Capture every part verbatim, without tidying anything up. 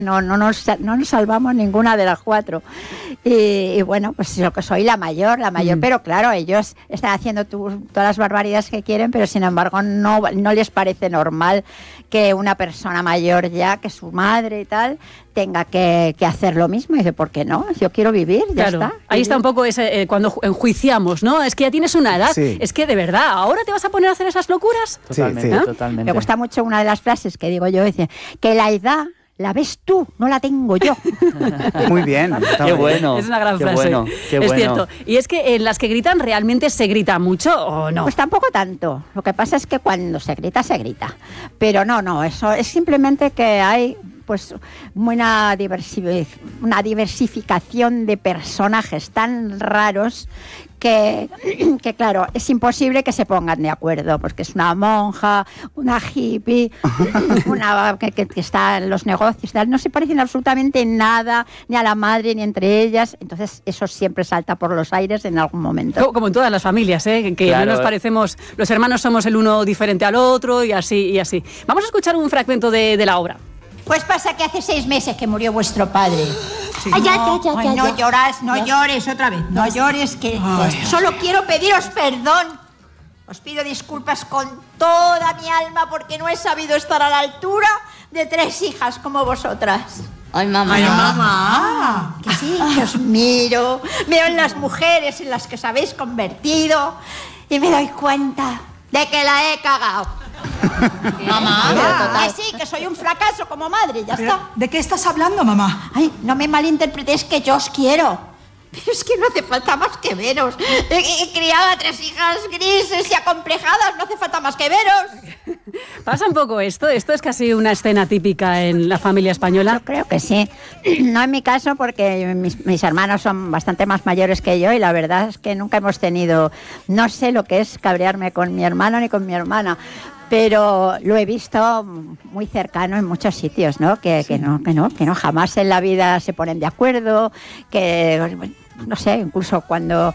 No, no, nos, no nos salvamos ninguna de las cuatro. Y, y bueno, pues yo que soy la mayor, la mayor, mm. pero claro, ellos están haciendo tu, todas las barbaridades que quieren, pero sin embargo no, no les parece normal que una persona mayor ya, que su madre y tal, tenga que, que hacer lo mismo. Y dice, ¿por qué no? Yo quiero vivir, ya claro. está. Ahí vivir. Está un poco ese, eh, cuando enjuiciamos, ¿no? Es que ya tienes una edad, sí. Es que de verdad, ¿ahora te vas a poner a hacer esas locuras? Totalmente, sí, sí. ¿Eh? totalmente. Me gusta mucho una de las frases que digo yo, dice, que la edad la ves tú, no la tengo yo. Muy bien. Qué bueno. Es una gran qué frase. Bueno, qué es bueno. cierto. Y es que en las que gritan, ¿realmente se grita mucho o no? Pues tampoco tanto. Lo que pasa es que cuando se grita, se grita. Pero no, no, eso es simplemente que hay pues una, diversi- una diversificación de personajes tan raros que, que, claro, es imposible que se pongan de acuerdo, porque es una monja, una hippie, una que, que, que está en los negocios, no se parecen absolutamente en nada, ni a la madre, ni entre ellas. Entonces eso siempre salta por los aires en algún momento. Como, como en todas las familias, ¿eh? Que claro. no nos parecemos, los hermanos somos el uno diferente al otro y así, y así. Vamos a escuchar un fragmento de, de la obra. Pues pasa que hace seis meses que murió vuestro padre. Sí. Ay, ya, ya, ya, Ay, ya, no ya. lloras, no Ya. llores otra vez. No llores, que Ay. solo quiero pediros perdón. Os pido disculpas con toda mi alma porque no he sabido estar a la altura de tres hijas como vosotras. Ay, mamá. Ay, mamá. Que sí, que os miro, veo en las mujeres en las que os habéis convertido y me doy cuenta de que la he cagado. Mamá, Ah, pero total. que sí, que soy un fracaso como madre, ya Pero, está. ¿de qué estás hablando, mamá? Ay, no me malinterpretéis, que yo os quiero. Pero es que no hace falta más que veros. He, he criado a tres hijas grises y acomplejadas, no hace falta más que veros. ¿Pasa un poco esto? ¿Esto es casi una escena típica en la familia española? Yo creo que sí. No en mi caso, porque mis, mis hermanos son bastante más mayores que yo y la verdad es que nunca hemos tenido, no sé lo que es cabrearme con mi hermano ni con mi hermana, pero lo he visto muy cercano en muchos sitios, ¿no? Que, sí. que no, que no, que no, jamás en la vida se ponen de acuerdo, que no sé, incluso cuando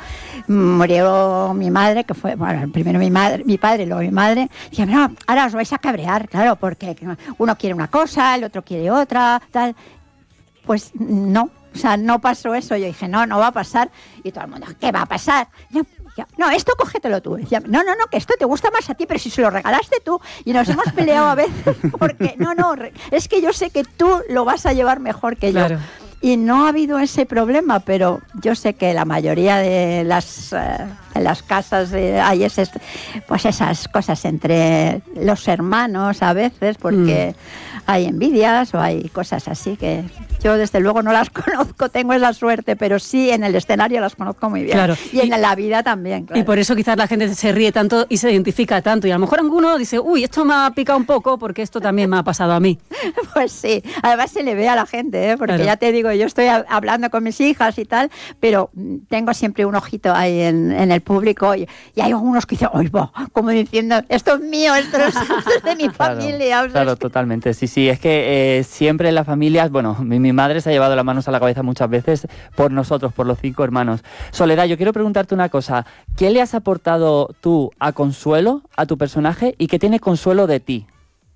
murió mi madre, que fue, bueno, primero mi madre, mi padre, luego mi madre, decía, no, ahora os vais a cabrear, claro, porque uno quiere una cosa, el otro quiere otra, tal. Pues no, o sea, no pasó eso. Yo dije, no, no va a pasar. Y todo el mundo, ¿qué va a pasar? Yo, no, esto cógetelo tú. Decía, no, no, no, que esto te gusta más a ti, pero si se lo regalaste tú. Y nos hemos peleado a veces porque, no, no, es que yo sé que tú lo vas a llevar mejor que claro. yo. Y no ha habido ese problema, pero yo sé que la mayoría de las, uh, de las casas eh, hay ese, pues esas cosas entre los hermanos a veces, porque mm. hay envidias o hay cosas así que yo desde luego no las conozco, tengo esa suerte, pero sí en el escenario las conozco muy bien. Claro. Y en y, la vida también. Claro. Y por eso quizás la gente se ríe tanto y se identifica tanto. Y a lo mejor alguno dice, uy, esto me ha picado un poco porque esto también me ha pasado a mí. Pues sí, además se le ve a la gente, ¿eh? Porque claro. ya te digo, yo estoy hablando con mis hijas y tal, pero tengo siempre un ojito ahí en, en el público y, y hay algunos que dicen, ¡ay, va! Como diciendo, esto es mío, esto es, esto es de mi claro, familia. O sea, claro, es que... totalmente. Sí, sí, es que eh, siempre en las familias, bueno, mi, mi madre se ha llevado las manos a la cabeza muchas veces por nosotros, por los cinco hermanos. Soledad, yo quiero preguntarte una cosa. ¿Qué le has aportado tú a Consuelo, a tu personaje, y qué tiene Consuelo de ti?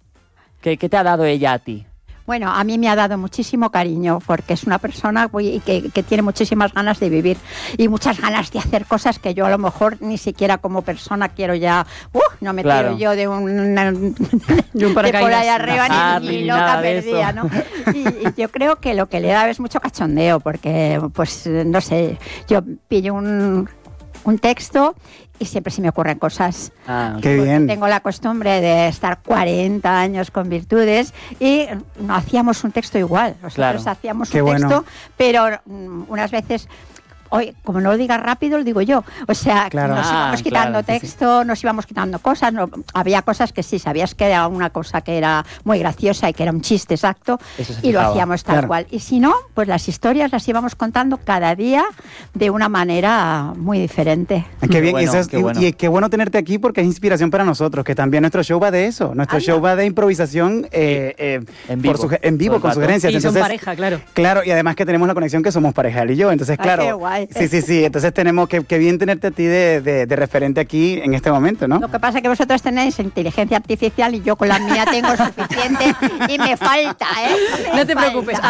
¿Qué, qué te ha dado ella a ti? Bueno, a mí me ha dado muchísimo cariño porque es una persona que, que tiene muchísimas ganas de vivir y muchas ganas de hacer cosas que yo a lo mejor ni siquiera como persona quiero ya, uh, no me claro. tiro yo de un, una, de un por ahí arriba Bajar, ni, ni ni loca perdida, eso. ¿no? Y, y yo creo que lo que le da es mucho cachondeo porque, pues, no sé, yo pillo un, un texto y siempre se me ocurren cosas. Ah, qué bien. Tengo la costumbre de estar cuarenta años con Virtudes y no hacíamos un texto igual. Nosotros claro. hacíamos qué un texto, bueno. pero um, unas veces... Hoy, como no lo digas rápido, lo digo yo. O sea, claro. nos íbamos ah, quitando claro, texto, sí, sí. nos íbamos quitando cosas. No, había cosas que sí, sabías que era una cosa que era muy graciosa y que era un chiste exacto, y lo hacíamos tal claro. cual. Y si no, pues las historias las íbamos contando cada día de una manera muy diferente. Qué bien, bueno, eso es, qué bueno. Y, y qué bueno tenerte aquí porque es inspiración para nosotros, que también nuestro show va de eso. Nuestro Ay, show no. va de improvisación eh, eh, en vivo, por su, en vivo con sugerencias. Y Entonces, son pareja, claro. Claro, y además que tenemos la conexión que somos pareja él y yo. Entonces, Ay, claro, qué guay. guay. Sí, sí, sí. Entonces tenemos que, que bien tenerte a ti de, de, de referente aquí en este momento, ¿no? Lo que pasa es que vosotros tenéis inteligencia artificial y yo con la mía tengo suficiente y me falta, ¿eh? Me No te falta. preocupes.